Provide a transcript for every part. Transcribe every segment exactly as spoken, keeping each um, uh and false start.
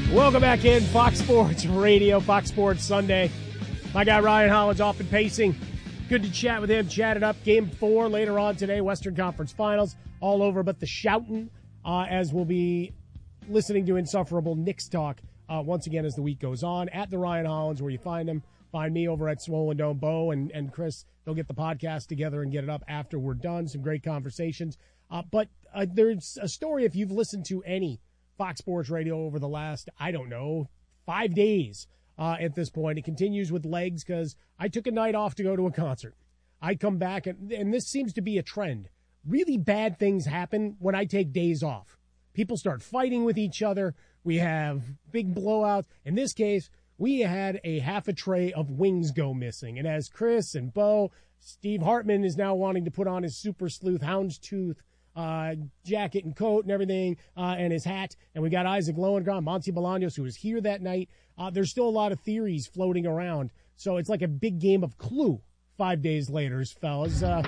Welcome back in Fox Sports Radio, Fox Sports Sunday. My guy Ryan Hollins off and pacing. Good to chat with him. Chat it up. Game four later on today. Western Conference Finals. All over but the shouting uh, as we'll be listening to insufferable Knicks talk uh, once again as the week goes on. At the Ryan Hollins, where you find him. Find me over at Swollen Dome. Bo and, and Chris, they'll get the podcast together and get it up after we're done. Some great conversations. Uh, but uh, there's a story, if you've listened to any Fox Sports Radio over the last, I don't know, five days uh, at this point. It continues with legs because I took a night off to go to a concert. I come back, and, and this seems to be a trend. Really bad things happen when I take days off. People start fighting with each other. We have big blowouts. In this case, we had a half a tray of wings go missing. And as Chris and Bo, Steve Hartman is now wanting to put on his super sleuth houndstooth uh, jacket and coat and everything, uh, and his hat. And we got Isaac Lowengram, Monty Bolaños, who was here that night. Uh, there's still a lot of theories floating around. So it's like a big game of Clue five days later, fellas. Uh,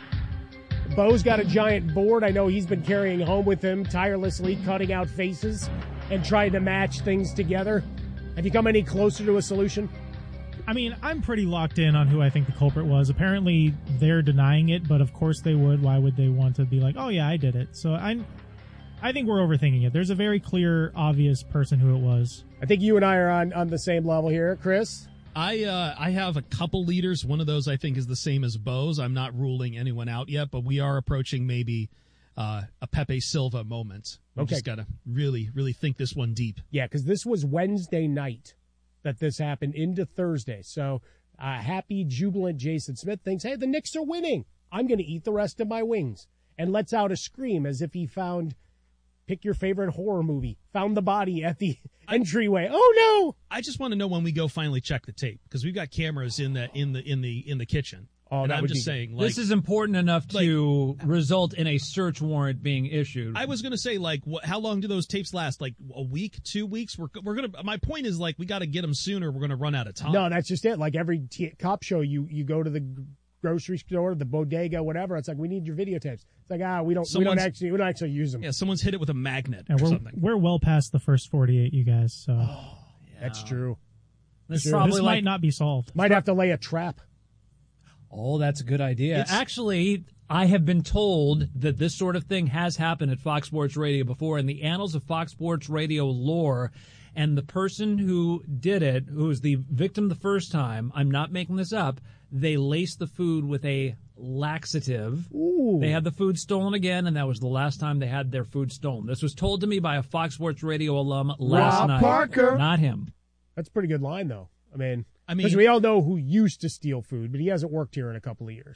Bo's got a giant board. I know he's been carrying home with him, tirelessly cutting out faces and trying to match things together. Have you come any closer to a solution? I mean, I'm pretty locked in on who I think the culprit was. Apparently, they're denying it, but of course they would. Why would they want to be like, oh, yeah, I did it? So I I think we're overthinking it. There's a very clear, obvious person who it was. I think you and I are on, on the same level here. Chris? I uh, I have a couple leaders. One of those I think is the same as Bo's. I'm not ruling anyone out yet, but we are approaching maybe uh, a Pepe Silva moment. We Okay. just got to really, really think this one deep. Yeah, because this was Wednesday night that this happened into Thursday. So uh, happy, jubilant Jason Smith thinks, hey, the Knicks are winning. I'm going to eat the rest of my wings. And lets out a scream as if he found, pick your favorite horror movie, found the body at the entryway. Oh, no. I just want to know when we go finally check the tape, because we've got cameras in the in the in the in the kitchen. Oh, and that I'm would just be- saying, like, This is important enough to result in a search warrant being issued. I was going to say, like, wh- how long do those tapes last? Like a week, two weeks? We're we're gonna. My point is, like, we got to get them sooner. We're going to run out of time. No, that's just it. Like every t- cop show, you you go to the g- grocery store, the bodega, whatever. It's like, we need your videotapes. It's like, ah, we don't we don't Someone's- actually we don't actually use them. Yeah, someone's hit it with a magnet And or we're something. we're well past the first forty-eight, you guys. So That's true. This Sure. probably this like, might not be solved. Might have to lay a trap. oh, that's a good idea. It's- Actually, I have been told that this sort of thing has happened at Fox Sports Radio before in the annals of Fox Sports Radio lore. And the person who did it, who was the victim the first time, I'm not making this up, they laced the food with a laxative. Ooh. They had the food stolen again, and that was the last time they had their food stolen. This was told to me by a Fox Sports Radio alum last Rob night. Parker. Not him. That's a pretty good line, though. I mean, I mean- because we all know who used to steal food, but he hasn't worked here in a couple of years.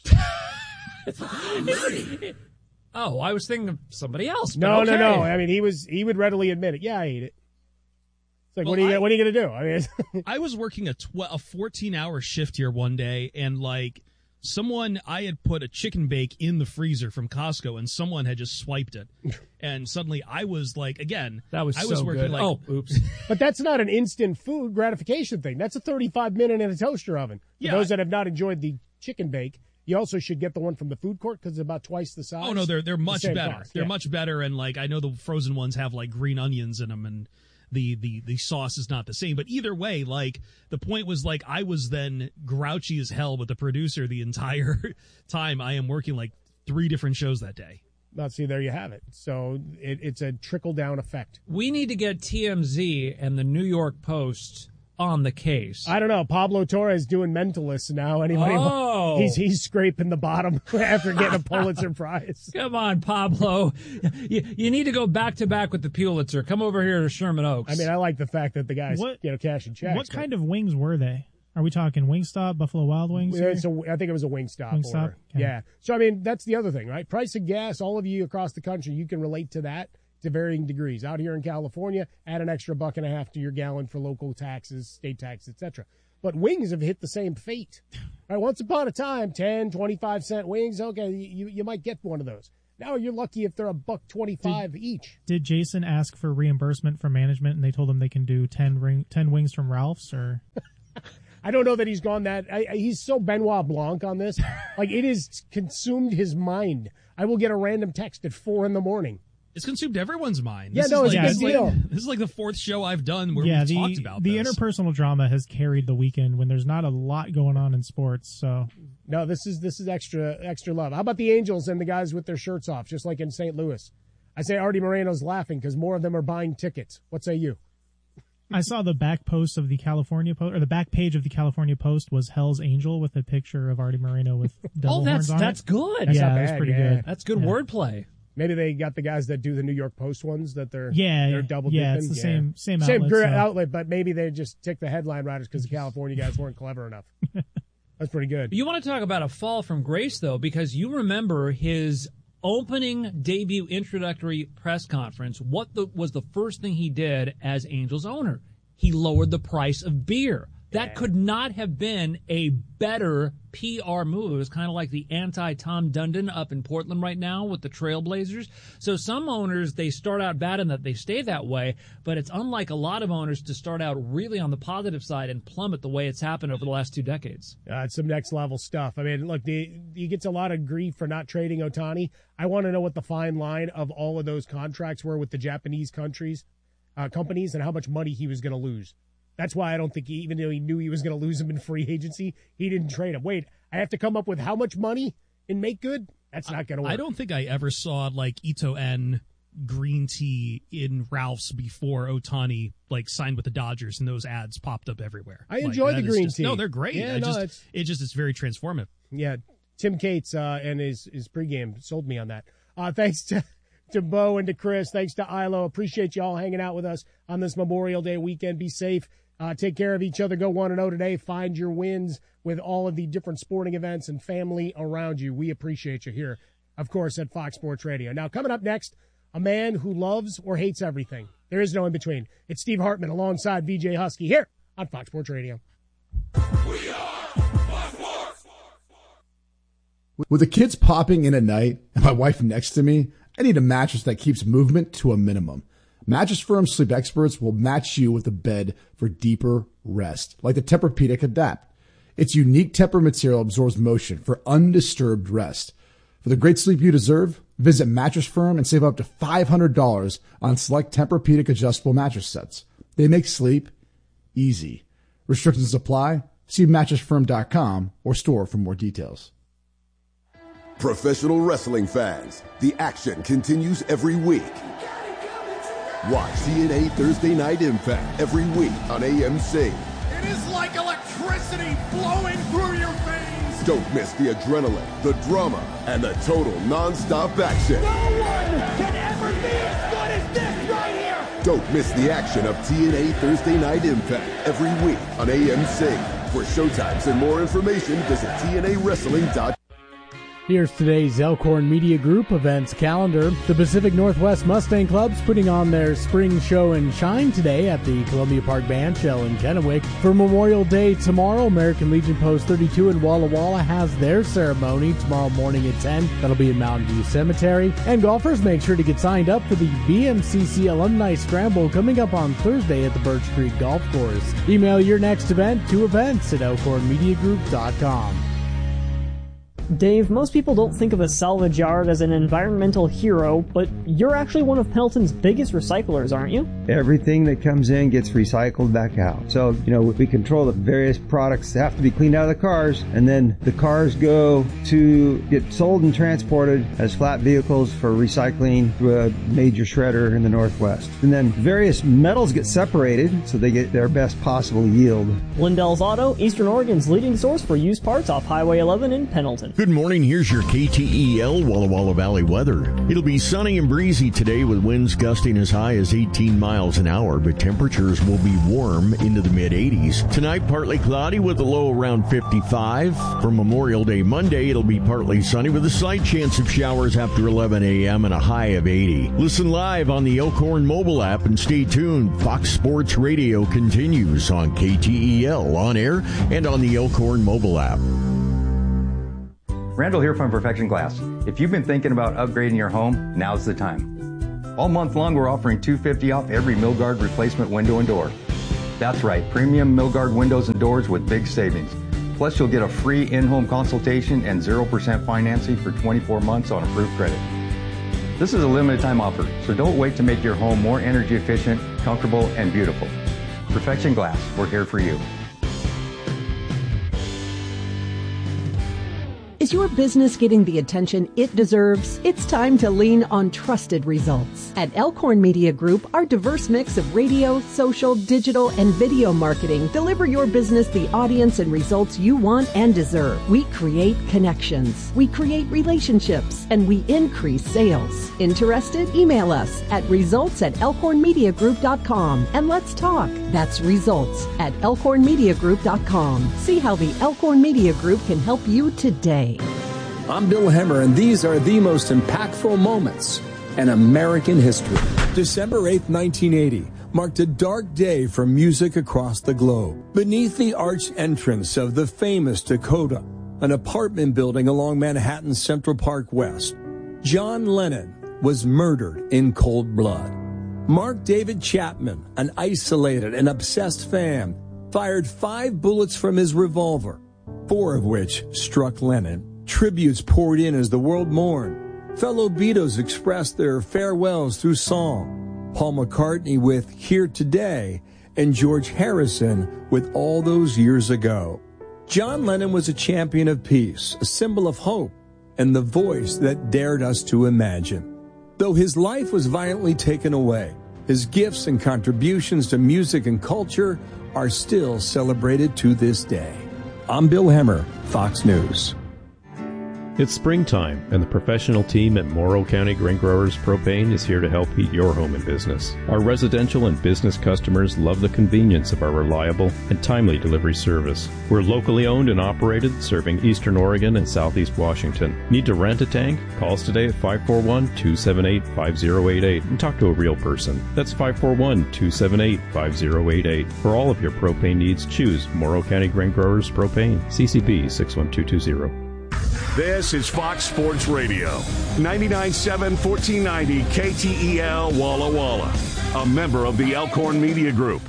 Oh, I was thinking of somebody else. but No, okay. no, no. I mean, he was he would readily admit it. Yeah, I ate it. It's like, Well, what are you I- what are you gonna do? I mean, I was working a tw- a fourteen hour shift here one day, and like someone, I had put a chicken bake in the freezer from Costco, and someone had just swiped it, and suddenly I was like, again, That was I so was working good. like, oh, oops. but that's not an instant food gratification thing. That's a thirty-five minute in a toaster oven. For Yeah. those that have not enjoyed the chicken bake, you also should get the one from the food court because it's about twice the size. oh no, they're they're much same better. cost, They're yeah. much better, and like I know the frozen ones have like green onions in them, and the the the sauce is not the same. But either way, like the point was, like I was then grouchy as hell with the producer the entire time. I am working like three different shows that day. Now, see, there you have it. So it, it's a trickle down effect. We need to get T M Z and the New York Post on the case. I don't know. Pablo Torres doing Mentalists now. Anybody? Oh. He's he's scraping the bottom after getting a Pulitzer Prize. Come on, Pablo. You, you need to go back to back with the Pulitzer. Come over here to Sherman Oaks. I mean, I like the fact that the guys, What- you know, cashing checks. What kind of wings were they? Are we talking Wingstop, Buffalo Wild Wings? Yeah, here? it's a, I think it was a Wingstop. Wingstop? order. Okay. Yeah. So, I mean, that's the other thing, right? Price of gas, all of you across the country, you can relate to that to varying degrees. Out here in California, add an extra buck and a half to your gallon for local taxes, state tax, et cetera. But wings have hit the same fate. Right? Once upon a time, ten, twenty-five cent wings, okay, you, you might get one of those. Now you're lucky if they're a buck twenty-five each. Did Jason ask for reimbursement from management and they told him they can do ten, ring, ten wings from Ralph's? Or I don't know that he's gone that. I, I- he's so Benoit Blanc on this. Like, it has consumed his mind. I will get a random text at four in the morning. It's consumed everyone's mind. Yeah, This no, is it's like, a this good is deal. Like, this is like the fourth show I've done where yeah, we've the, talked about the this. interpersonal drama has carried the weekend when there's not a lot going on in sports. So No, this is this is extra extra love. How about the Angels and the guys with their shirts off, just like in Saint Louis? I say Artie Moreno's laughing because more of them are buying tickets. What say you? I saw the back post of the California Post, or the back page of the California Post was Hell's Angel with a picture of Artie Moreno with devil Oh, that's horns on that's it. good. That's yeah, not that's bad, pretty yeah. good. That's good Yeah. wordplay. Maybe they got the guys that do the New York Post ones that they're Yeah, they're double yeah, dipping. it's the same same same outlet. gr- so- outlet, but maybe they just tick the headline writers because the California guys weren't clever enough. That's pretty good. You want to talk about a fall from grace, though, because you remember his opening debut introductory press conference. What the, was the first thing he did as Angels owner? He lowered the price of beer. That Yeah. could not have been a better P R move. It was kind of like the anti-Tom Dundon up in Portland right now with the Trailblazers. So some owners, they start out bad and that they stay that way, but it's unlike a lot of owners to start out really on the positive side and plummet the way it's happened over the last two decades. Uh, it's some next level stuff. I mean, look, the, he gets a lot of grief for not trading Ohtani. I want to know what the fine line of all of those contracts were with the Japanese countries, uh, companies, and how much money he was going to lose. That's why I don't think he, even though he knew he was going to lose him in free agency, he didn't trade him. Wait, I have to come up with how much money in make good? That's not going to work. I don't think I ever saw like Ito En green tea in Ralph's before Ohtani like signed with the Dodgers, and those ads popped up everywhere. I Like, enjoy that the is green just- tea. No, they're great. Yeah, I no, just, it's- it just it's very transformative. Yeah, Tim Cates uh, and his, his pregame sold me on that. Uh, thanks to, to Bo and to Chris. Thanks to Ilo. Appreciate you all hanging out with us on this Memorial Day weekend. Be safe. Uh, take care of each other. Go one and oh today. Find your wins with all of the different sporting events and family around you. We appreciate you here, of course, at Fox Sports Radio. Now, coming up next, a man who loves or hates everything. There is no in between. It's Steve Hartman alongside V J Husky here on Fox Sports Radio. We are Fox Sports. With the kids popping in at night and my wife next to me, I need a mattress that keeps movement to a minimum. Mattress Firm Sleep Experts will match you with a bed for deeper rest, like the Tempur-Pedic Adapt. Its unique Tempur material absorbs motion for undisturbed rest. For the great sleep you deserve, visit Mattress Firm and save up to five hundred dollars on select Tempur-Pedic adjustable mattress sets. They make sleep easy. Restrictions apply. See mattress firm dot com or store for more details. Professional wrestling fans, the action continues every week. Watch T N A Thursday Night Impact every week on A M C. It is like electricity flowing through your veins. Don't miss the adrenaline, the drama, and the total non-stop action. No one can ever be as good as this right here. Don't miss the action of T N A Thursday Night Impact every week on A M C. For showtimes and more information, visit T N A wrestling dot com. Here's today's Elkhorn Media Group events calendar. The Pacific Northwest Mustang Club's putting on their spring show and shine today at the Columbia Park Bandshell in Kennewick. For Memorial Day tomorrow, American Legion Post thirty-two in Walla Walla has their ceremony tomorrow morning at ten. That'll be in Mountain View Cemetery. And golfers, make sure to get signed up for the B M C C Alumni Scramble coming up on Thursday at the Birch Creek Golf Course. Email your next event to events at elkhorn media group dot com. Dave, most people don't think of a salvage yard as an environmental hero, but you're actually one of Pendleton's biggest recyclers, aren't you? Everything that comes in gets recycled back out. So, you know, we control the various products that have to be cleaned out of the cars, and then the cars go to get sold and transported as flat vehicles for recycling through a major shredder in the Northwest. And then various metals get separated so they get their best possible yield. Lindell's Auto, Eastern Oregon's leading source for used parts off Highway eleven in Pendleton. Good morning. Here's your K T E L Walla Walla Valley weather. It'll be sunny and breezy today with winds gusting as high as eighteen miles an hour, but temperatures will be warm into the mid eighties. Tonight, partly cloudy with a low around fifty-five. For Memorial Day Monday, it'll be partly sunny with a slight chance of showers after eleven a.m. and a high of eighty. Listen live on the Elkhorn mobile app and stay tuned. Fox Sports Radio continues on K T E L on air and on the Elkhorn mobile app. Randall here from Perfection Glass. If you've been thinking about upgrading your home, now's the time. All month long, we're offering two hundred fifty dollars off every Milgard replacement window and door. That's right, premium Milgard windows and doors with big savings. Plus, you'll get a free in-home consultation and zero percent financing for twenty-four months on approved credit. This is a limited time offer, so don't wait to make your home more energy efficient, comfortable, and beautiful. Perfection Glass, we're here for you. Is your business getting the attention it deserves? It's time to lean on trusted results. At Elkhorn Media Group, our diverse mix of radio, social, digital, and video marketing deliver your business the audience and results you want and deserve. We create connections, we create relationships, and we increase sales. Interested? Email us at results at elkhorn media group dot com and let's talk. That's results at elkhorn media group dot com. See how the Elkhorn Media Group can help you today. I'm Bill Hemmer, and these are the most impactful moments in American history. December eighth, nineteen eighty, marked a dark day for music across the globe. Beneath the arched entrance of the famous Dakota, an apartment building along Manhattan's Central Park West, John Lennon was murdered in cold blood. Mark David Chapman, an isolated and obsessed fan, fired five bullets from his revolver, four of which struck Lennon. Tributes poured in as the world mourned. Fellow Beatles expressed their farewells through song. Paul McCartney with Here Today, and George Harrison with All Those Years Ago. John Lennon was a champion of peace, a symbol of hope, and the voice that dared us to imagine. Though his life was violently taken away, his gifts and contributions to music and culture are still celebrated to this day. I'm Bill Hemmer, Fox News. It's springtime, and the professional team at Morrow County Grain Growers Propane is here to help heat your home and business. Our residential and business customers love the convenience of our reliable and timely delivery service. We're locally owned and operated, serving Eastern Oregon and Southeast Washington. Need to rent a tank? Call us today at five four one, two seven eight, five zero eight eight and talk to a real person. That's five four one, two seven eight, five zero eight eight. For all of your propane needs, choose Morrow County Grain Growers Propane, C C P six one two two zero. This is Fox Sports Radio, ninety-nine point seven, fourteen ninety K T E L Walla Walla, a member of the Elkhorn Media Group.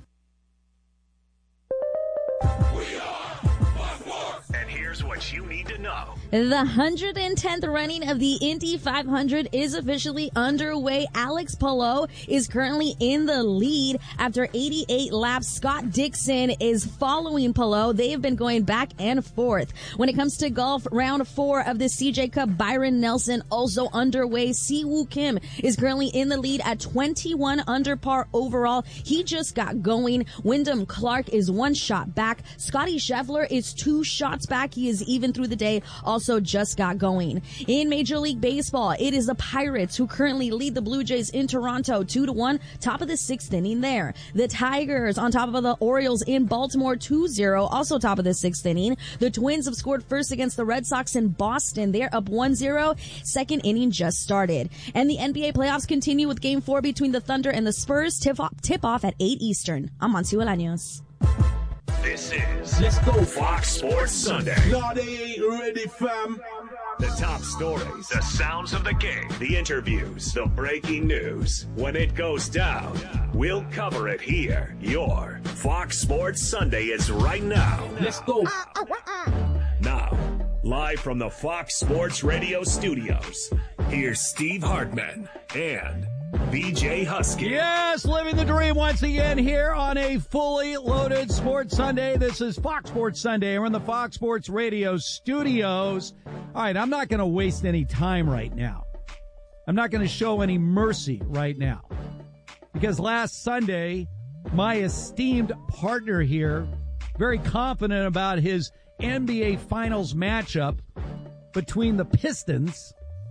And here's what you need to know. The one hundred tenth running of the Indy five hundred is officially underway. Alex Palou is currently in the lead after eighty-eight laps. Scott Dixon is following Palou. They have been going back and forth. When it comes to golf, round four of the C J Cup, Byron Nelson also underway. Siwoo Kim is currently in the lead at twenty-one under par overall. He just got going. Wyndham Clark is one shot back. Scotty Scheffler is two shots back. He is even through the day. Also just got going. In Major League Baseball, it is the Pirates who currently lead the Blue Jays in Toronto two to one, top of the sixth inning there. The Tigers on top of the Orioles in Baltimore two zero, also top of the sixth inning. The Twins have scored first against the Red Sox in Boston. They're up one zero. Second inning just started. And the N B A playoffs continue with game four between the Thunder and the Spurs. Tip off, tip off at eight Eastern. I'm Monty Olaños. This is Let's Go Fox Sports Sunday. No, they ain't ready, fam. The top stories, the sounds of the game, the interviews, the breaking news. When it goes down, we'll cover it here. Your Fox Sports Sunday is right now. Let's go. Now, live from the Fox Sports Radio studios, here's Steve Hartman and B J Husky. Yes, living the dream once again here on a fully loaded Sports Sunday. This is Fox Sports Sunday. We're in the Fox Sports Radio studios. All right, I'm not going to waste any time right now. I'm not going to show any mercy right now. Because last Sunday, my esteemed partner here, very confident about his N B A Finals matchup between the Pistons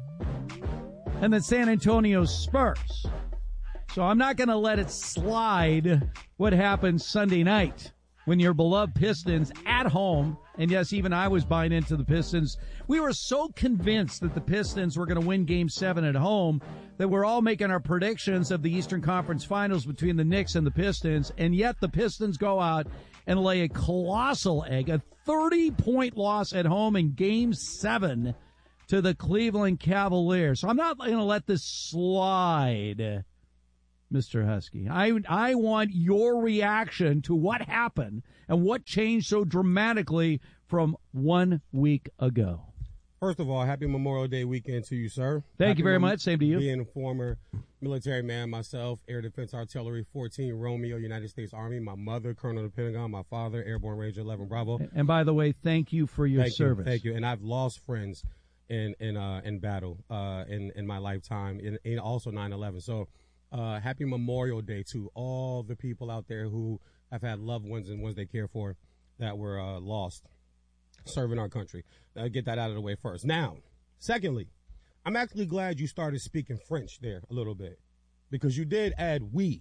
and the San Antonio Spurs. So I'm not going to let it slide what happened Sunday night when your beloved Pistons at home, and yes, even I was buying into the Pistons. We were so convinced that the Pistons were going to win Game seven at home that we're all making our predictions of the Eastern Conference Finals between the Knicks and the Pistons, and yet the Pistons go out and lay a colossal egg, a thirty-point loss at home in Game seven to the Cleveland Cavaliers. So I'm not going to let this slide, Mister Husky. I I want your reaction to what happened and what changed so dramatically from one week ago. First of all, happy Memorial Day weekend to you, sir. Thank happy you very mem- much. Same to you. Being a former military man myself, Air Defense Artillery fourteen Romeo, United States Army. My mother, Colonel of the Pentagon. My father, Airborne Ranger eleven Bravo. And by the way, thank you for your thank service. You, thank you. And I've lost friends in in uh, in battle uh, in in my lifetime, in, in also nine eleven. So, uh, happy Memorial Day to all the people out there who have had loved ones and ones they care for that were uh, lost serving our country. Uh, get that out of the way first. Now. Secondly, I'm actually glad you started speaking French there a little bit because you did add we.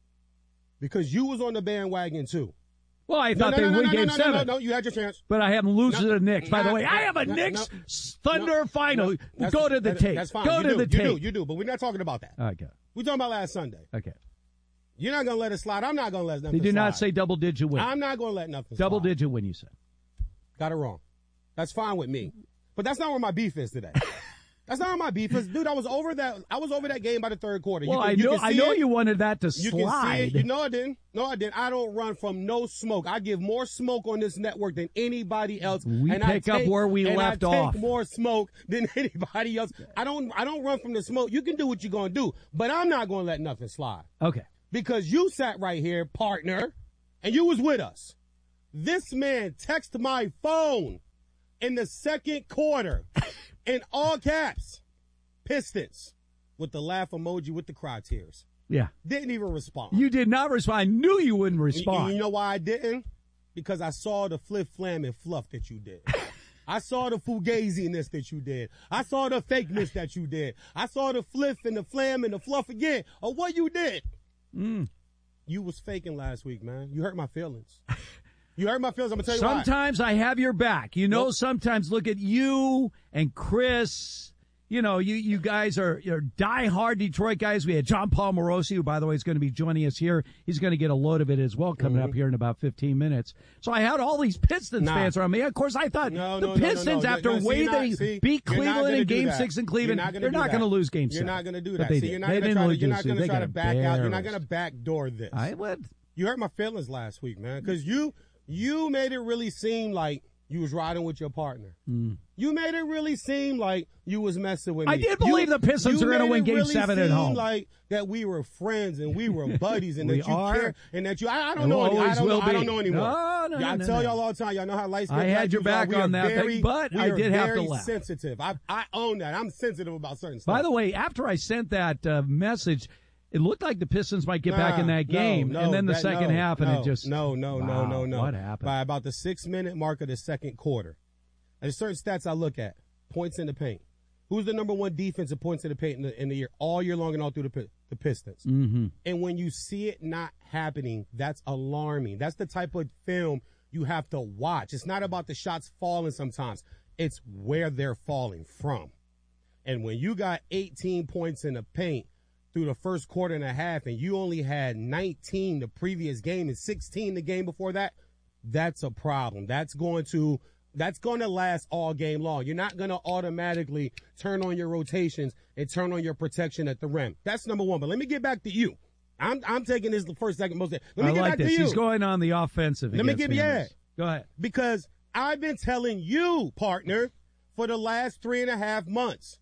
Because you was on the bandwagon too. Well, I thought no, they no, would no, game no, no, seven. No, no, no, you had your chance. But I have them losing no, to the Knicks. By no, the way, no, I have a no, Knicks no, Thunder no, final. No, Go to the that, tape. That's fine. Go you to do, the you tape. do, you do, but we're not talking about that. Okay. We're talking about last Sunday. Okay. You're not going to let it slide. I'm not going to let nothing They do slide. not say double-digit win. I'm not going to let nothing Double slide. digit win, you said. Got it wrong. That's fine with me. But that's not where my beef is today. That's not where my beef is. Dude, I was over that I was over that game by the third quarter. Well, you can, I you know can I see know it. you wanted that to You slide. can see it. You know I didn't. No, I didn't. I don't run from no smoke. I give more smoke on this network than anybody else. We and pick I take, up where we and left I take off. more smoke than anybody else. I don't I don't run from the smoke. You can do what you're gonna do, but I'm not gonna let nothing slide. Okay. Because you sat right here, partner, and you was with us. This man texted my phone in the second quarter in all caps. Pistons. With the laugh emoji with the cry tears. Yeah. Didn't even respond. You did not respond. I knew you wouldn't You, respond. you know why I didn't? Because I saw the flip, flam, and fluff that you did. I saw the fugaziness that you did. I saw the fakeness that you did. I saw the flip and the flam and the fluff again of what you did. Mm. You was faking last week, man. You hurt my feelings. You hurt my feelings. I'm going to tell you why. Sometimes I have your back. You know, Nope. sometimes look at you and Chris. You know, you, you guys are you're diehard Detroit guys. We had John Paul Morosi, who, by the way, is going to be joining us here. He's going to get a load of it as well coming Mm-hmm. up here in about fifteen minutes. So I had all these Pistons Nah. fans around me. Of course, I thought No, the no, no, no, Pistons, no. after No, the see, way you're they not- see, beat you're not Cleveland gonna in do Game that. Six in Cleveland, You're not gonna they're do not that. going to lose Game You're Seven. not going to do But that. they See, did. you're not They going to didn't try to. lose You're Game not Six. going They to try got to back out. You're not embarrassed. going to backdoor this. I would. You hurt my feelings last week, man, because you you made it really seem like you was riding with your partner. Mm. You made it really seem like you was messing with me. I did believe You- the Pistons you are gonna made win it Game really seven at seem home. Like that we were friends and we were buddies and We that you are. care and that you. I, I don't And know. we Any, I always don't know. will I don't be. know anymore. No, no, yeah, I no, tell no. y'all all the time. Y'all know how light skinned I had your back on that thing, but I did have to laugh. Sensitive. I I own that. I'm sensitive about certain stuff. By the way, after I sent that uh, message, it looked like the Pistons might get back in Nah, that game, no, and then the that- second no, half, and no, it just no, no, no, wow, no, no. What happened? By about the six minute mark of the second quarter, there's certain stats I look at. Points in the paint. Who's the number one defensive points in the paint in the, in the year, all year long and all through the Pi- the Pistons? Mm-hmm. And when you see it not happening, that's alarming. That's the type of film you have to watch. It's not about the shots falling sometimes. It's where they're falling from. And when you got eighteen points in the paint through the first quarter and a half, and you only had nineteen the previous game and sixteen the game before that, that's a problem. That's going to that's going to last all game long. You're not going to automatically turn on your rotations and turn on your protection at the rim. That's number one. But let me get back to you. I'm I'm taking this the first second most. Let me I get like back this. to you. He's going on the offensive. Let me against give you on yeah. this. Go ahead. Because I've been telling you, partner, for the last three and a half months,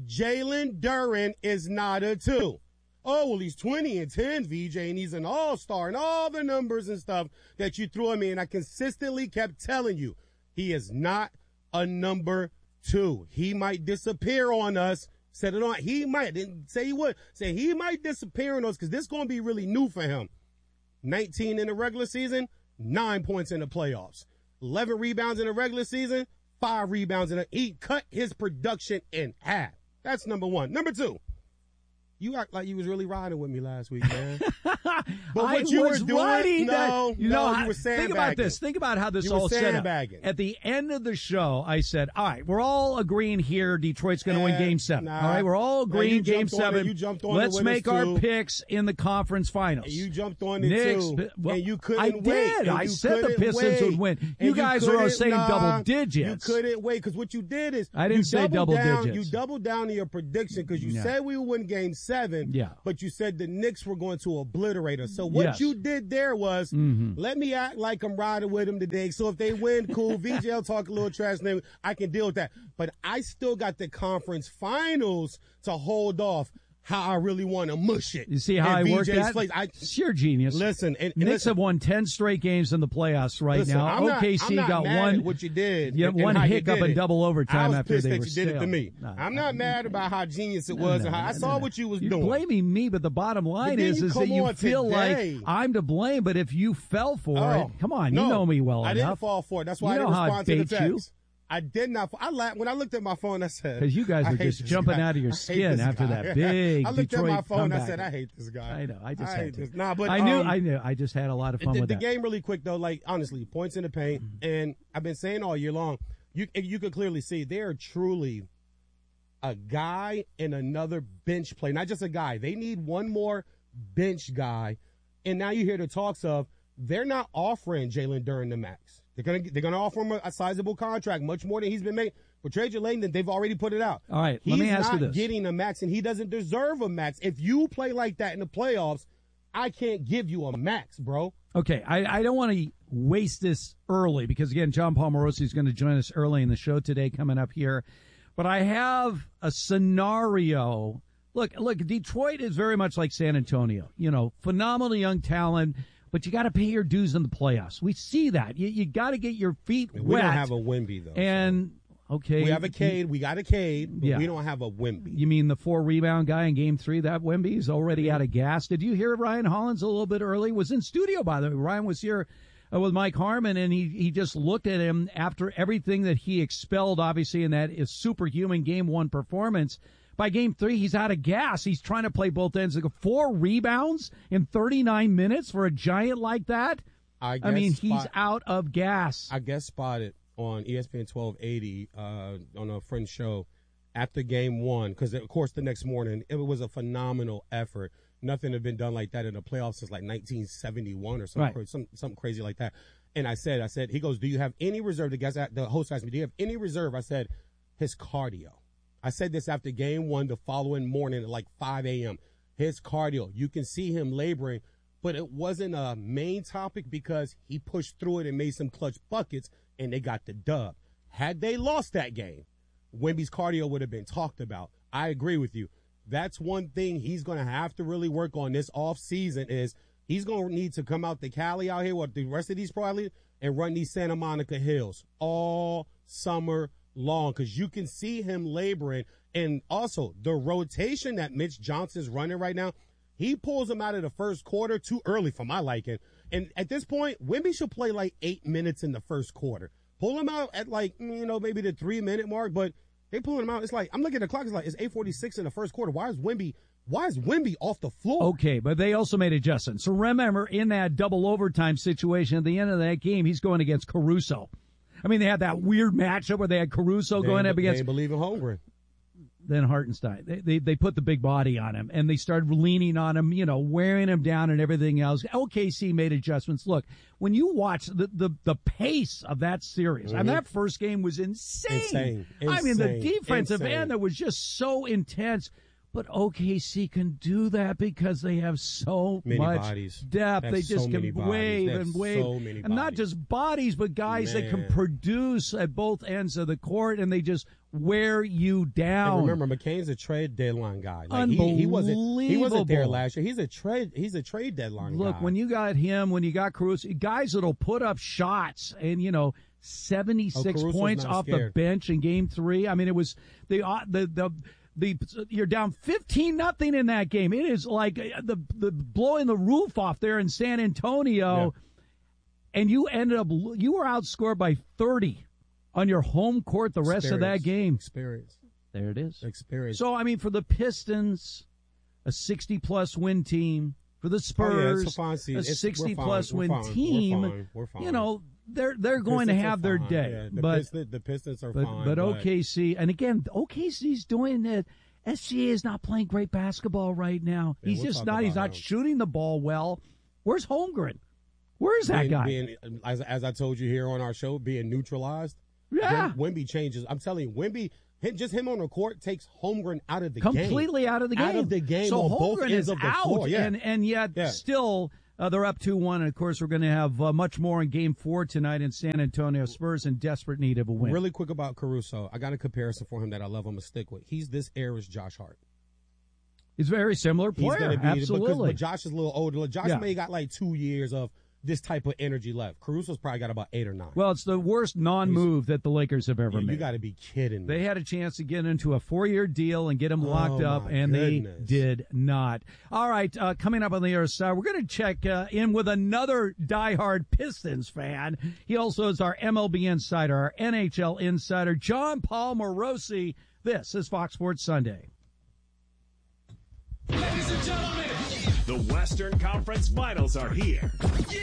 Jalen Duren is not a two. Oh, well, he's twenty and ten, V J, and he's an all-star, and all the numbers and stuff that you threw at me, and I consistently kept telling you, he is not a number two. He might disappear on us. Said it on. He might. Didn't say he would. Say he might disappear on us because this is going to be really new for him. nineteen in the regular season, nine points in the playoffs. eleven rebounds in the regular season, five rebounds in the. He cut his production in half. That's number one. Number two. You act like you was really riding with me last week, man. But what I you was were doing, riding no, that, you no, know, you were think about sandbagging. this. Think about how this You were all set up. sandbagging. At the end of the show, I said, all right, we're all agreeing here Detroit's going to win Eh, game seven. nah. All right, we're all Now, agreeing you game jumped on seven. it. You jumped on Let's it with us, make our too. picks in the conference finals. You jumped on it Knicks, too, well, and you couldn't I wait. did. and I you said the couldn't Pistons wait. would win. And You guys were couldn't- saying nah, double digits. You couldn't wait because what you did is I didn't you say doubled double down, digits. You doubled down on your prediction because you Yeah. said we would win game seven. seven. Yeah. But you said the Knicks were going to obliterate us. So what Yes. you did there was Mhm. let me act like I'm riding with them today. So if they win, cool. V J L talk a little trash, then I can deal with that. But I still got the conference finals to hold off how I really want to mush it. You see how And I V work J's that? place. I, It's your genius. Listen, and, and Knicks listen, have won ten straight games in the playoffs right listen, now. I'm not- O K C I'm not got mad one. at what you did. Yeah, and- and one how you hiccup did in it. double overtime I was after pissed they that were you did it to stale. me. No, I'm no, not mad about how genius it no, was no, and how I no, saw no. what you was You're doing. blaming me, but the bottom line then is, you is that come you on feel today. like I'm to blame. But if you fell for Oh, it, come on, no, you know me well I enough. didn't fall for it. That's why You I know didn't how I respond to the bait you. text. I did not. I laughed when I looked at my phone. I said, Because you guys I are hate just this jumping guy. out of your I hate skin this after guy. that big I looked Detroit at my phone. comeback. I said, I hate this guy. I know. I just I had hate to. this. Nah, but I knew. um, I knew. I just had a lot of fun the, with the that. game really quick though. Like honestly, points in the paint, and I've been saying all year long. You you could clearly see they are truly a guy and another bench play, not just a guy. They need one more bench guy, and now you hear the talks of they're not offering Jalen Duren the max. They're gonna they're gonna offer him a, a sizable contract, much more than he's been made. For Trajan Langdon, they've already put it out. All right, he's let me ask not you this. getting a max, and he doesn't deserve a max. If you play like that in the playoffs, I can't give you a max, bro. Okay, I, I don't want to waste this early because, again, John Palmarosi is going to join us early in the show today coming up here. But I have a scenario. Look, look, Detroit is very much like San Antonio. You know, phenomenal young talent, but you got to pay your dues in the playoffs. We see that. You, you got to get your feet We wet. don't have a Wemby, though. And, okay. We have a Cade. We got a Cade, but Yeah. we don't have a Wemby. You mean the four rebound guy in game three? That Wemby's already out of gas. Did you hear Ryan Hollins a little bit early? Was in studio, by the way. Ryan was here uh, with Mike Harmon, and he, he just looked at him after everything that he expelled, obviously, in that is superhuman game one performance. By game three, he's out of gas. He's trying to play both ends. Like four rebounds in thirty-nine minutes for a giant like that? I, I mean, guess he's spot- out of gas. I guess spotted on E S P N twelve eighty uh, on a friend show after game one, because, of course, the next morning, it was a phenomenal effort. Nothing had been done like that in the playoffs since like nineteen seventy-one or something, Right. cra- some, something crazy like that. And I said, I said, he goes, do you have any reserve? The, guys, the host asked me, do you have any reserve? I said, his cardio. I said this after game one the following morning at like five a.m. His cardio. You can see him laboring, but it wasn't a main topic because he pushed through it and made some clutch buckets, and they got the dub. Had they lost that game, Wemby's cardio would have been talked about. I agree with you. That's one thing he's going to have to really work on this offseason is he's going to need to come out to Cali out here with the rest of these pro athletes and run these Santa Monica hills all summer long, because you can see him laboring. And also the rotation that Mitch Johnson's running right now, he pulls him out of the first quarter too early for my liking. And at this point, Wemby should play like eight minutes in the first quarter. Pull him out at like, you know, maybe the three minute mark, but they pulling him out. It's like, I'm looking at the clock. It's like, it's eight forty-six in the first quarter. Why is Wemby, why is Wemby off the floor? Okay, but they also made adjustments. So remember, in that double overtime situation at the end of that game, he's going against Caruso. I mean, they had that weird matchup where they had Caruso They going ain't- up they against ain't believe in Holmgren. then Hartenstein. They, they they put the big body on him, and they started leaning on him, you know, wearing him down and everything else. O K C made adjustments. Look, when you watch the the, the pace of that series, Mm-hmm. I mean, that first game was insane. Insane. I mean, the Insane. defensive Insane. end that was just so intense. But O K C can do that because they have so Many much bodies. depth. They have They just so can many bodies. wave They have and wave. so many and not bodies. just bodies, but guys that can Man. produce at both ends of the court, and they just wear you down. And remember, McCain's a trade deadline guy. Like he, he wasn't he wasn't there Unbelievable. last year. He's a trade he's a trade deadline Look, guy. when you got him, when you got Caruso, guys that'll put up shots and, you know, seventy-six Oh, Caruso's points not off the scared. bench in game three. I mean, it was the, uh, the, the, the, you're down fifteen nothing in that game. It is like uh, the, the blowing the roof off there in San Antonio. And you ended up, you were outscored by thirty on your home court the rest of that Experience. game. Experience. There it is. Experience. So, I mean, for the Pistons, a sixty-plus win team. For the Spurs, Oh, yeah, it's a fine season. a It's- we're sixty-plus fine. We're win fine. We're team. fine. We're fine. You know, they're they're going to Pistons are have their fine. day. Yeah, the, but Pistons, the Pistons are but, fine. but O K C, and again, O K C's doing it. S G A is not playing great basketball right now. Yeah, He's we'll just talk not. He's about not him. shooting the ball well. Where's Holmgren? Where's that being, guy? Being, as, as I told you here on our show, being neutralized. Yeah. Wem- Wemby changes. I'm telling you, Wemby, him, just him on the court takes Holmgren out of the Completely game. Completely out of the game. Out of the game so on Holmgren both ends is of the out, floor. Yeah. and, and yet yeah. still uh, they're up two one. And, of course, we're going to have uh, much more in Game four tonight in San Antonio. Spurs in desperate need of a win. Really quick about Caruso. I got a comparison for him that I love him to stick with. He's this era's Josh Hart. He's a very similar player. He's gonna be, Absolutely. Because, but Josh is a little older. Josh yeah. may got like two years of this type of energy left. Caruso's probably got about eight or nine. Well, it's the worst non-move that the Lakers have ever yeah, made. You got to be kidding me. They had a chance to get into a four-year deal and get him locked oh, up, and goodness. they did not. All right, uh, coming up on the other side, we're going to check uh, in with another diehard Pistons fan. He also is our M L B insider, our N H L insider, John Paul Morosi. This is Fox Sports Sunday. Ladies and gentlemen, the Western Conference Finals are here. Yeah!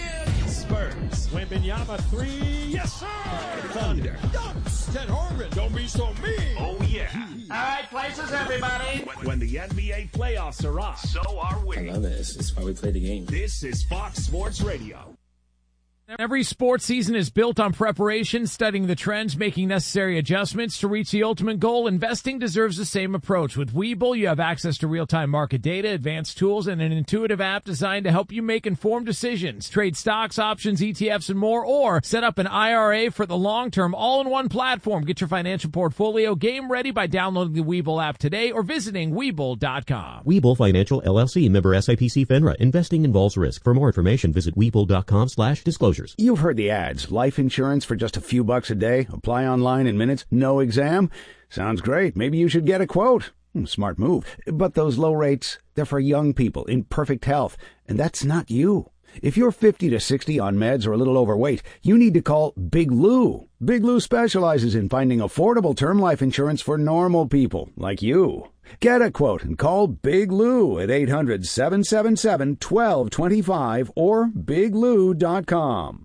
Spurs. Wembanyama three. Yes, sir. Thunder. Dunks. Ted Harmon. Don't be so mean. Oh, yeah. All right, places, everybody. When, when the N B A playoffs are on, so are we. I love it. It's, it's why we play the game. This is Fox Sports Radio. Every sports season is built on preparation, studying the trends, making necessary adjustments to reach the ultimate goal. Investing deserves the same approach. With Webull, you have access to real-time market data, advanced tools, and an intuitive app designed to help you make informed decisions. Trade stocks, options, E T Fs, and more, or set up an I R A for the long term, all in one platform. Get your financial portfolio game ready by downloading the Webull app today or visiting Webull dot com. Webull Financial, L L C, member S I P C FINRA. Investing involves risk. For more information, visit Webull dot com slash disclosures. You've heard the ads. Life insurance for just a few bucks a day. Apply online in minutes. No exam. Sounds great. Maybe you should get a quote. Smart move. But those low rates, they're for young people in perfect health. And that's not you. If you're fifty to sixty on meds or a little overweight, you need to call Big Lou. Big Lou specializes in finding affordable term life insurance for normal people like you. Get a quote and call Big Lou at eight hundred, seven seven seven, one two two five or big lou dot com.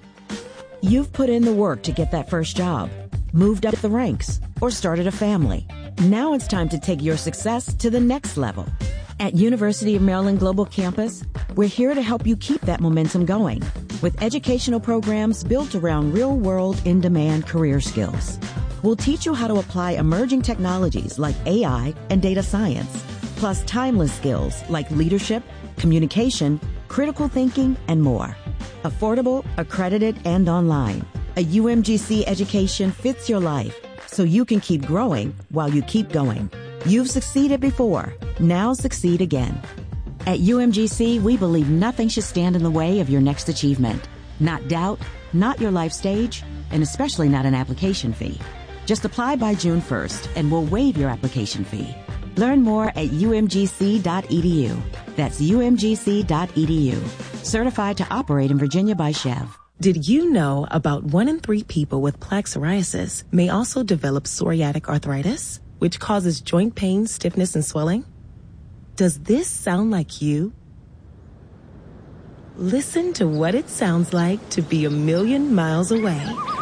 You've put in the work to get that first job, moved up the ranks, or started a family. Now it's time to take your success to the next level. At University of Maryland Global Campus, we're here to help you keep that momentum going with educational programs built around real-world, in-demand career skills. We'll teach you how to apply emerging technologies like A I and data science, plus timeless skills like leadership, communication, critical thinking, and more. Affordable, accredited, and online. A U M G C education fits your life, so you can keep growing while you keep going. You've succeeded before. Now succeed again. At U M G C, we believe nothing should stand in the way of your next achievement. Not doubt, not your life stage, and especially not an application fee. Just apply by June first, and we'll waive your application fee. Learn more at U M G C dot E D U. That's U M G C dot E D U. Certified to operate in Virginia by Chev. Did you know about one in three people with plaque psoriasis may also develop psoriatic arthritis, which causes joint pain, stiffness, and swelling? Does this sound like you? Listen to what it sounds like to be a million miles away.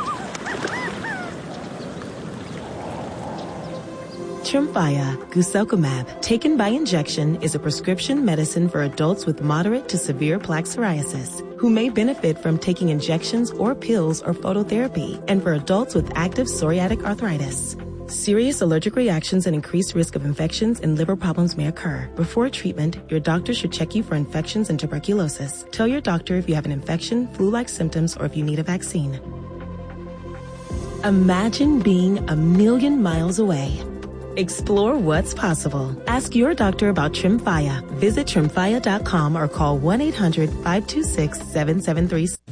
Tremfya guselkumab, taken by injection, is a prescription medicine for adults with moderate to severe plaque psoriasis who may benefit from taking injections or pills or phototherapy, and for adults with active psoriatic arthritis. Serious allergic reactions and increased risk of infections and liver problems may occur. Before treatment, your doctor should check you for infections and tuberculosis. Tell your doctor if you have an infection, flu-like symptoms, or if you need a vaccine. Imagine being a million miles away. Explore what's possible. Ask your doctor about Tremfya. Visit Tremfya dot com or call one eight hundred, five two six, seven seven three six.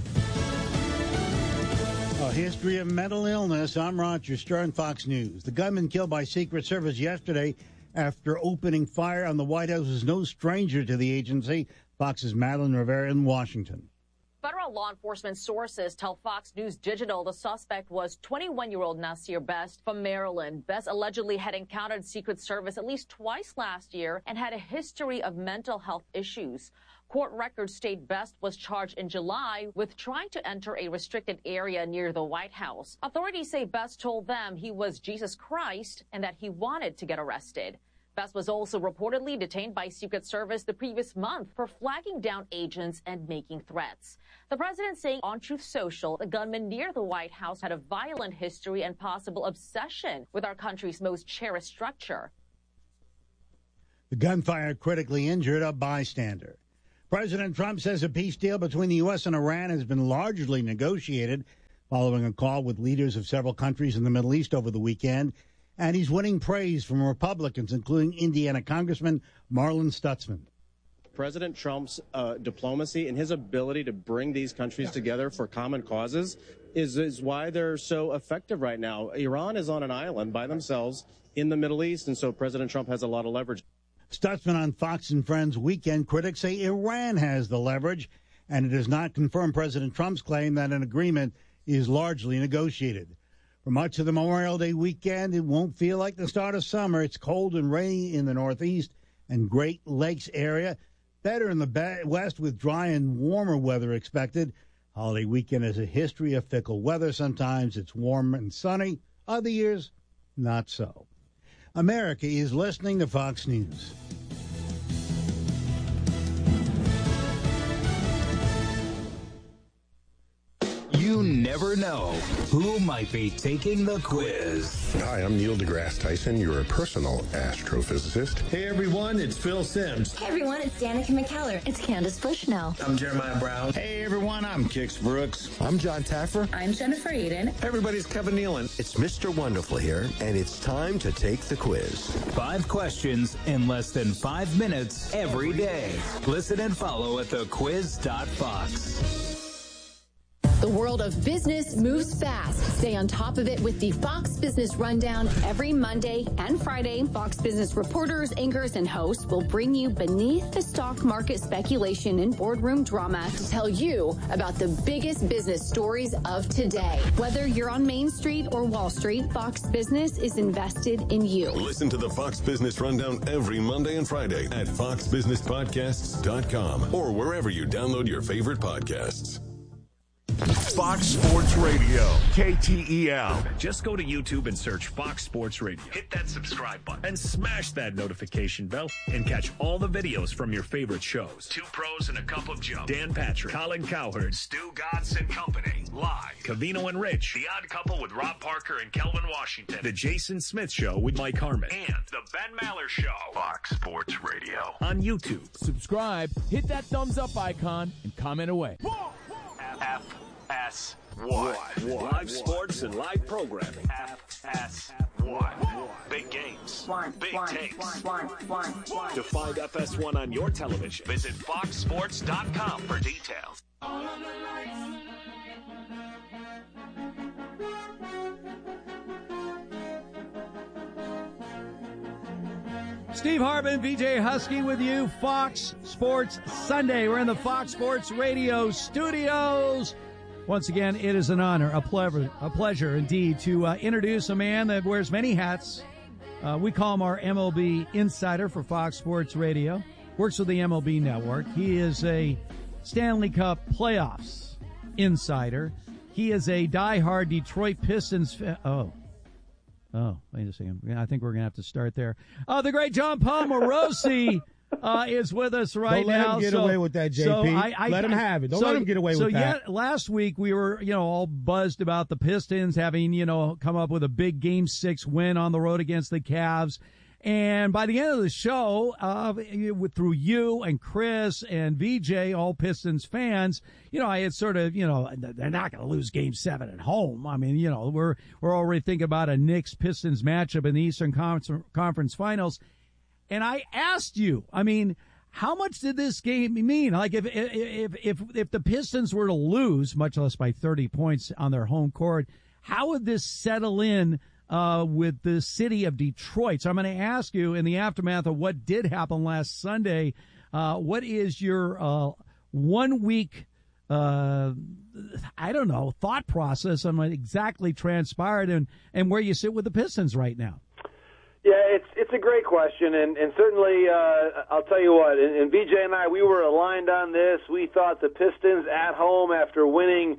A history of mental illness. I'm Roger Stern, Fox News. The gunman killed by Secret Service yesterday after opening fire on the White House is no stranger to the agency. Fox's Madeline Rivera in Washington. Federal law enforcement sources tell Fox News Digital the suspect was twenty-one-year-old Nasir Best from Maryland. Best allegedly had encountered Secret Service at least twice last year and had a history of mental health issues. Court records state Best was charged in July with trying to enter a restricted area near the White House. Authorities say Best told them he was Jesus Christ and that he wanted to get arrested. Best was also reportedly detained by Secret Service the previous month for flagging down agents and making threats. The president saying on Truth Social, the gunman near the White House had a violent history and possible obsession with our country's most cherished structure. The gunfire critically injured a bystander. President Trump says a peace deal between the U S and Iran has been largely negotiated following a call with leaders of several countries in the Middle East over the weekend. And he's winning praise from Republicans, including Indiana Congressman Marlin Stutzman. President Trump's uh, diplomacy and his ability to bring these countries together for common causes is, is why they're so effective right now. Iran is on an island by themselves in the Middle East, and so President Trump has a lot of leverage. Stutzman on Fox and Friends weekend. Critics say Iran has the leverage, and it does not confirm President Trump's claim that an agreement is largely negotiated. For much of the Memorial Day weekend, it won't feel like the start of summer. It's cold and rainy in the Northeast and Great Lakes area. Better in the West with dry and warmer weather expected. Holiday weekend has a history of fickle weather. Sometimes it's warm and sunny. Other years, not so. America is listening to Fox News. You never know who might be taking the quiz. Hi, I'm Neil deGrasse Tyson, your personal astrophysicist. Hey everyone, it's Phil Simms. Hey everyone, it's Danica McKellar. It's Candace Bushnell. I'm Jeremiah Brown. Hey everyone, I'm Kix Brooks. I'm John Taffer. I'm Jennifer Eden. Hey everybody, it's Kevin Nealon. It's Mister Wonderful here, and it's time to take the quiz. Five questions in less than five minutes every day. Listen and follow at the quiz dot fox. The world of business moves fast. Stay on top of it with the Fox Business Rundown every Monday and Friday. Fox Business reporters, anchors, and hosts will bring you beneath the stock market speculation and boardroom drama to tell you about the biggest business stories of today. Whether you're on Main Street or Wall Street, Fox Business is invested in you. Listen to the Fox Business Rundown every Monday and Friday at fox business podcasts dot com or wherever you download your favorite podcasts. Fox Sports Radio, K T E L. Just go to YouTube and search Fox Sports Radio. Hit that subscribe button and smash that notification bell and catch all the videos from your favorite shows. Two Pros and a Cup of Joe. Dan Patrick, Colin Cowherd, Stu Gatz and Company. Live. Cavino and Rich. The Odd Couple with Rob Parker and Kelvin Washington. The Jason Smith Show with Mike Harmon. And The Ben Maller Show. Fox Sports Radio. On YouTube. Subscribe, hit that thumbs up icon, and comment away. F S one. Live sports and live programming. F S one. Big games. One, Big one, takes. one, one, one. To find F S one on your television, visit fox sports dot com for details. Steve Harbin, V J Husky with you, Fox Sports Sunday. We're in the Fox Sports Radio studios. Once again, it is an honor, a pleasure, a pleasure indeed to uh, introduce a man that wears many hats. Uh, we call him our M L B insider for Fox Sports Radio. Works with the M L B Network. He is a Stanley Cup playoffs insider. He is a diehard Detroit Pistons fan. Oh. Oh, wait a second. I think we're going to have to start there. Uh, the great John Palmarosi uh, is with us right Don't let now. him get so, away with that, J P. So I, I, let him have it. Don't so, let him get away so with that. So, yeah, last week we were, you know, all buzzed about the Pistons having, you know, come up with a big Game six win on the road against the Cavs. And by the end of the show, uh, through you and Chris and V J, all Pistons fans, you know, I had sort of, you know, they're not going to lose Game Seven at home. I mean, you know, we're we're already thinking about a Knicks Pistons matchup in the Eastern Conference Finals. And I asked you, I mean, how much did this game mean? Like, if if if if the Pistons were to lose, much less by thirty points on their home court, how would this settle in Uh, with the city of Detroit? So I'm going to ask you, in the aftermath of what did happen last Sunday, uh, what is your uh, one week, uh, I don't know, thought process on what exactly transpired and, and where you sit with the Pistons right now? Yeah, it's it's a great question, and, and certainly uh, I'll tell you what, and, and V J and I, we were aligned on this. We thought the Pistons at home, after winning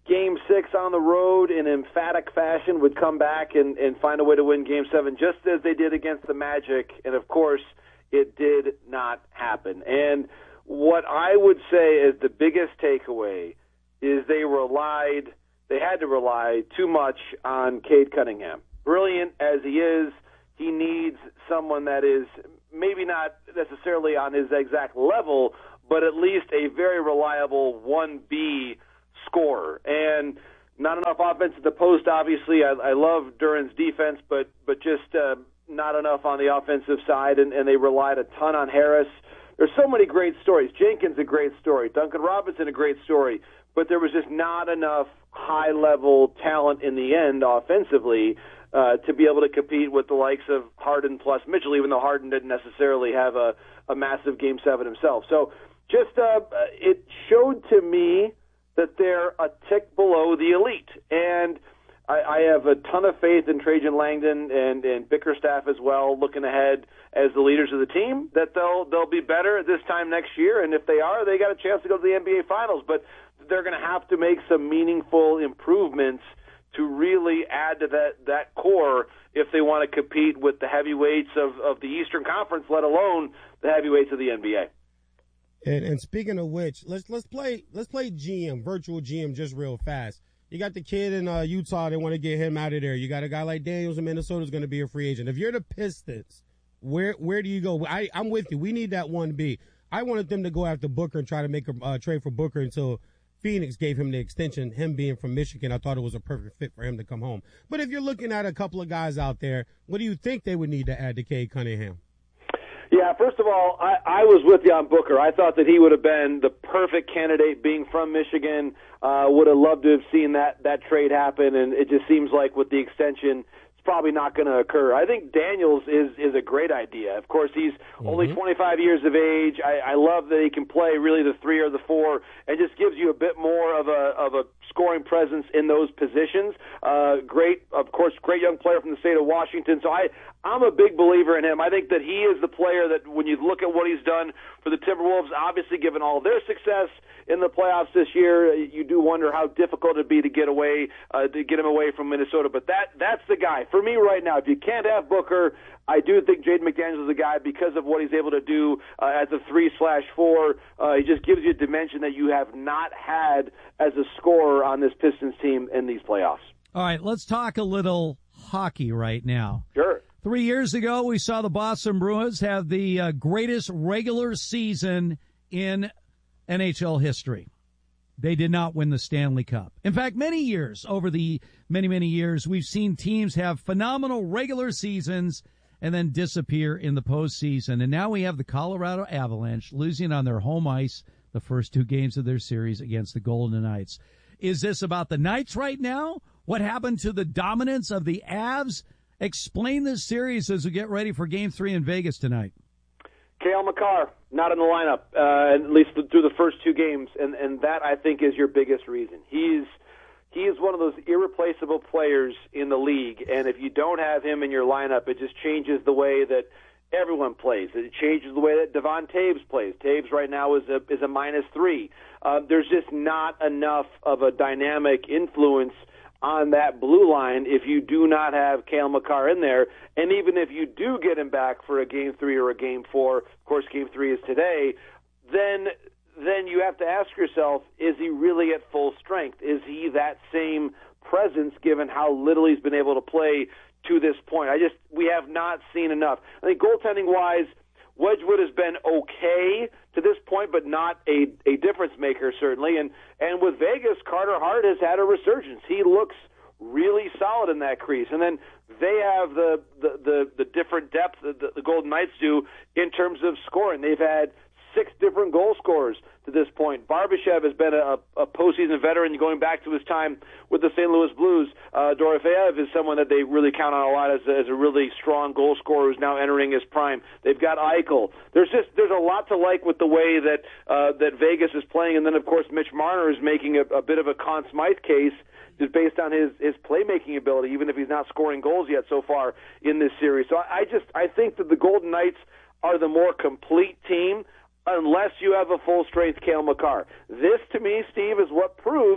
Game six on the road in emphatic fashion, would come back and, and find a way to win Game seven, just as they did against the Magic. And, of course, it did not happen. And what I would say is the biggest takeaway is they relied, they had to rely too much on Cade Cunningham. Brilliant as he is, he needs someone that is maybe not necessarily on his exact level, but at least a very reliable one B scorer. And not enough offense at the post, obviously. I, I love Duren's defense, but but just uh, not enough on the offensive side, and, and they relied a ton on Harris. There's so many great stories. Jenkins, a great story. Duncan Robinson, a great story. But there was just not enough high-level talent in the end offensively uh, to be able to compete with the likes of Harden plus Mitchell, even though Harden didn't necessarily have a, a massive Game seven himself. So just uh, it showed to me that they're a tick below the elite. And I, I have a ton of faith in Trajan Langdon and, and Bickerstaff as well, looking ahead as the leaders of the team, that they'll they'll be better this time next year. And if they are, they got a chance to go to the N B A Finals. But they're going to have to make some meaningful improvements to really add to that, that core if they want to compete with the heavyweights of, of the Eastern Conference, let alone the heavyweights of the N B A. And, and speaking of which, let's let's play let's play G M, virtual G M, just real fast. You got the kid in uh, Utah; they want to get him out of there. You got a guy like Daniels in Minnesota who's going to be a free agent. If you're the Pistons, where where do you go? I, I'm with you. We need that one B. I wanted them to go after Booker and try to make a uh, trade for Booker until Phoenix gave him the extension. Him being from Michigan, I thought it was a perfect fit for him to come home. But if you're looking at a couple of guys out there, what do you think they would need to add to Cade Cunningham? Yeah, first of all, I, I was with you on Booker. I thought that he would have been the perfect candidate, being from Michigan. Uh, would have loved to have seen that, that trade happen, and it just seems like with the extension, it's probably not going to occur. I think Daniels is, is a great idea. Of course, he's mm-hmm. only twenty-five years of age. I, I love that he can play really the three or the four, and just gives you a bit more of a of a scoring presence in those positions. Uh, great, of course, great young player from the state of Washington. So I, I'm a big believer in him. I think that he is the player that when you look at what he's done for the Timberwolves, obviously given all their success in the playoffs this year, you do wonder how difficult it'd be to get away, uh, to get him away from Minnesota. But that that's the guy. For me right now, if you can't have Booker, I do think Jaden McDaniels is a guy because of what he's able to do uh, as a three slash four. Uh, he just gives you a dimension that you have not had as a scorer on this Pistons team in these playoffs. All right, let's talk a little hockey right now. Sure. Three years ago, we saw the Boston Bruins have the uh, greatest regular season in N H L history. They did not win the Stanley Cup. In fact, many years, over the many, many years, we've seen teams have phenomenal regular seasons and then disappear in the postseason. And now we have the Colorado Avalanche losing on their home ice the first two games of their series against the Golden Knights. Is this about the Knights right now? What happened to the dominance of the Avs? Explain this series as we get ready for Game three in Vegas tonight. Cale Makar, not in the lineup, uh, at least through the first two games, and, and that, I think, is your biggest reason. He's he is one of those irreplaceable players in the league, and if you don't have him in your lineup, it just changes the way that everyone plays. It changes the way that Devon Taves plays. Taves right now is a, is a minus three. Uh, there's just not enough of a dynamic influence on that blue line if you do not have Cale Makar in there. And even if you do get him back for a game three or a game four, of course game three is today, then then you have to ask yourself, is he really at full strength? Is he that same presence given how little he's been able to play to this point? I just, we have not seen enough. I think goaltending-wise, Wedgwood has been okay to this point, but not a, a difference maker, certainly. And and with Vegas, Carter Hart has had a resurgence. He looks really solid in that crease. And then they have the the, the, the different depth that the, the Golden Knights do in terms of scoring. They've had six different goal scorers to this point. Barbashev has been a, a postseason veteran going back to his time with the Saint Louis Blues. Uh, Dorofeyev is someone that they really count on a lot as a, as a really strong goal scorer who's now entering his prime. They've got Eichel. There's just there's a lot to like with the way that uh, that Vegas is playing, and then of course Mitch Marner is making a, a bit of a Conn Smythe case just based on his his playmaking ability, even if he's not scoring goals yet so far in this series. So I, I just I think that the Golden Knights are the more complete team, unless you have a full-strength Cale Makar. This, to me, Steve, is what proves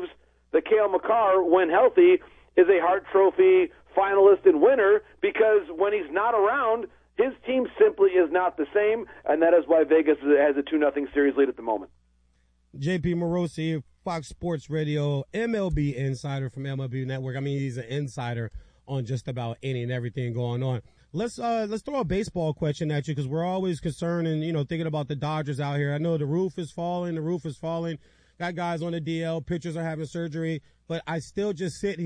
that Cale Makar, when healthy, is a Hart Trophy finalist and winner, because when he's not around, his team simply is not the same, and that is why Vegas has a two nothing series lead at the moment. J P Morosi, Fox Sports Radio, M L B insider from M L B Network. I mean, he's an insider on just about any and everything going on. Let's uh, let's throw a baseball question at you, because we're always concerned and, you know, thinking about the Dodgers out here. I know the roof is falling, the roof is falling. Got guys on the D L, pitchers are having surgery, but I still just sit here.